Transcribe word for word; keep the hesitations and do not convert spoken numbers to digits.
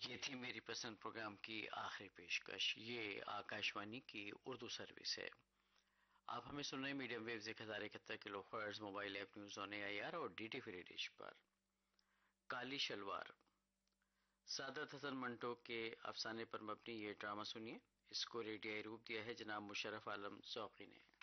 ये थी मेरी पसंद प्रोग्राम की आखिरी पेशकश। ये आकाशवाणी की उर्दू सर्विस है। आप हमें सुन रहे मीडियम वेव्स एक हजार इकहत्तर kilo hertz, mobile app news on AIR और डीटी फ्री डिश पर। काली शलवार, सादत हसन मंटो के अफसाने पर मबनी ये ड्रामा सुनिए। इसको रेडियाई रूप दिया है जनाब मुशर्रफ आलम ज़ौक़ी ने।